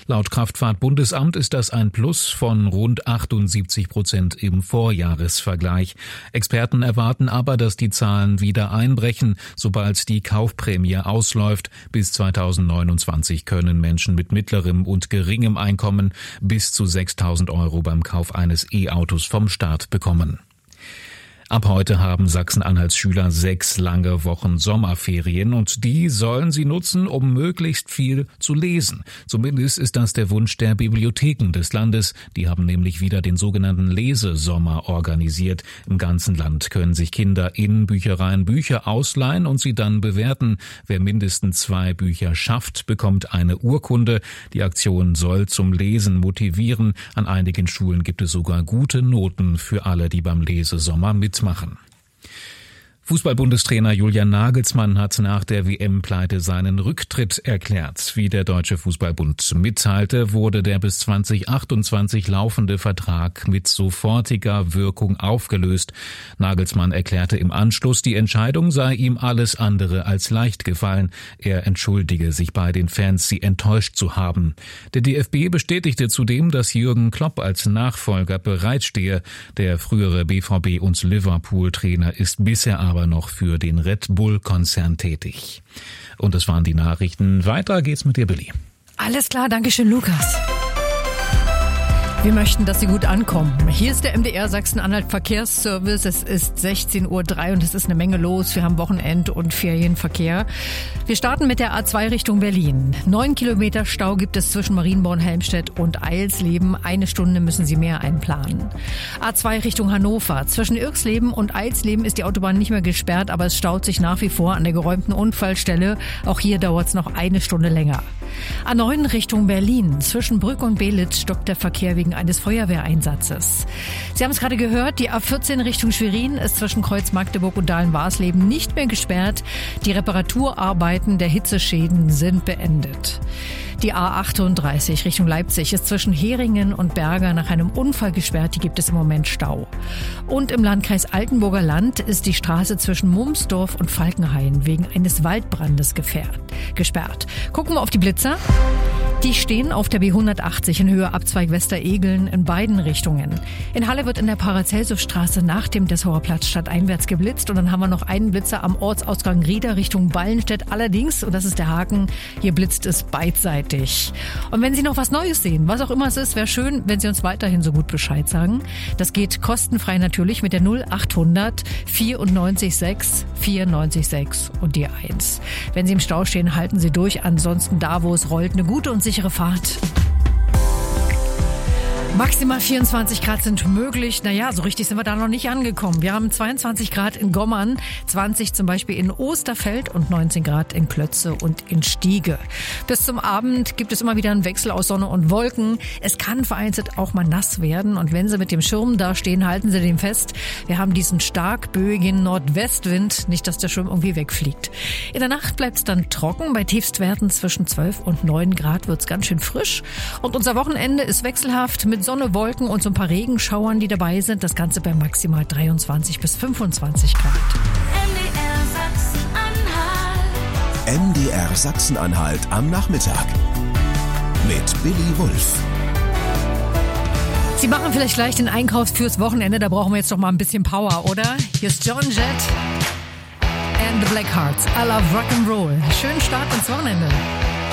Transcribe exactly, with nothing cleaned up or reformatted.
Laut Kraftfahrt-Bundesamt ist das ein Plus von rund achtundsiebzig Prozent im Vorjahresvergleich. Experten erwarten aber, dass die Zahlen wieder einbrechen, sobald die Kaufprämie ausläuft. Bis zweitausendneunundzwanzig können Menschen mit mittlerem und geringem Einkommen bis zu sechstausend Euro beim Kauf eines E-Autos vom Staat bekommen. Ab heute haben Sachsen-Anhalts Schüler sechs lange Wochen Sommerferien und die sollen sie nutzen, um möglichst viel zu lesen. Zumindest ist das der Wunsch der Bibliotheken des Landes. Die haben nämlich wieder den sogenannten Lesesommer organisiert. Im ganzen Land können sich Kinder in Büchereien Bücher ausleihen und sie dann bewerten. Wer mindestens zwei Bücher schafft, bekommt eine Urkunde. Die Aktion soll zum Lesen motivieren. An einigen Schulen gibt es sogar gute Noten für alle, die beim Lesesommer mit machen. Fußball-Bundestrainer Julian Nagelsmann hat nach der W M-Pleite seinen Rücktritt erklärt. Wie der Deutsche Fußballbund mitteilte, wurde der bis zwanzig achtundzwanzig laufende Vertrag mit sofortiger Wirkung aufgelöst. Nagelsmann erklärte im Anschluss, die Entscheidung sei ihm alles andere als leicht gefallen. Er entschuldige sich bei den Fans, sie enttäuscht zu haben. Der D F B bestätigte zudem, dass Jürgen Klopp als Nachfolger bereitstehe. Der frühere B V B- und Liverpool-Trainer ist bisher aber aber noch für den Red Bull-Konzern tätig. Und das waren die Nachrichten. Weiter geht's mit dir, Billy. Alles klar, danke schön, Lukas. Wir möchten, dass Sie gut ankommen. Hier ist der M D R Sachsen-Anhalt Verkehrsservice. Es ist sechzehn Uhr drei und es ist eine Menge los. Wir haben Wochenend- und Ferienverkehr. Wir starten mit der A zwei Richtung Berlin. Neun Kilometer Stau gibt es zwischen Marienborn-Helmstedt und Eilsleben. Eine Stunde müssen Sie mehr einplanen. A zwei Richtung Hannover. Zwischen Irxleben und Eilsleben ist die Autobahn nicht mehr gesperrt, aber es staut sich nach wie vor an der geräumten Unfallstelle. Auch hier dauert es noch eine Stunde länger. A neun Richtung Berlin. Zwischen Brück und Belitz stockt der Verkehr wegen eines Feuerwehreinsatzes. Sie haben es gerade gehört, die A vierzehn Richtung Schwerin ist zwischen Kreuz Magdeburg und Dahlen-Warsleben nicht mehr gesperrt. Die Reparaturarbeiten der Hitzeschäden sind beendet. Die A achtunddreißig Richtung Leipzig ist zwischen Heringen und Berger nach einem Unfall gesperrt. Die gibt es im Moment Stau. Und im Landkreis Altenburger Land ist die Straße zwischen Mumsdorf und Falkenhain wegen eines Waldbrandes gesperrt. Gucken wir auf die Blitzer. Die stehen auf der B hundertachtzig in Höhe Abzweig Westeregeln in beiden Richtungen. In Halle wird in der Paracelsusstraße nach dem Dessauer Platz stadteinwärts geblitzt und dann haben wir noch einen Blitzer am Ortsausgang Rieder Richtung Ballenstedt. Allerdings, und das ist der Haken, hier blitzt es beidseitig. Und wenn Sie noch was Neues sehen, was auch immer es ist, wäre schön, wenn Sie uns weiterhin so gut Bescheid sagen. Das geht kostenfrei natürlich mit der null achthundert vierundneunzig sechs vierundneunzig sechs und die eins. Wenn Sie im Stau stehen, halten Sie durch. Ansonsten da, wo es rollt, eine gute und sichere Fahrt. Maximal vierundzwanzig Grad sind möglich. Naja, so richtig sind wir da noch nicht angekommen. Wir haben zweiundzwanzig Grad in Gommern, zwanzig zum Beispiel in Osterfeld und neunzehn Grad in Klötze und in Stiege. Bis zum Abend gibt es immer wieder einen Wechsel aus Sonne und Wolken. Es kann vereinzelt auch mal nass werden. Und wenn Sie mit dem Schirm da stehen, halten Sie den fest. Wir haben diesen stark böigen Nordwestwind. Nicht, dass der Schirm irgendwie wegfliegt. In der Nacht bleibt es dann trocken. Bei Tiefstwerten zwischen zwölf und neun Grad wird es ganz schön frisch. Und unser Wochenende ist wechselhaft mit Sonne, Wolken und so ein paar Regenschauern, die dabei sind. Das Ganze bei maximal dreiundzwanzig bis fünfundzwanzig Grad. M D R Sachsen-Anhalt am Nachmittag mit Billy Wulff. Sie machen vielleicht gleich den Einkauf fürs Wochenende. Da brauchen wir jetzt doch mal ein bisschen Power, oder? Hier ist John Jett and the Blackhearts. I love Rock'n'Roll. Schönen Start ins Wochenende.